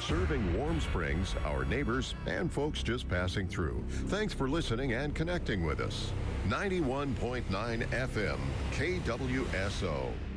serving Warm Springs, our neighbors, and folks just passing through. Thanks for listening and connecting with us. 91.9 FM, KWSO.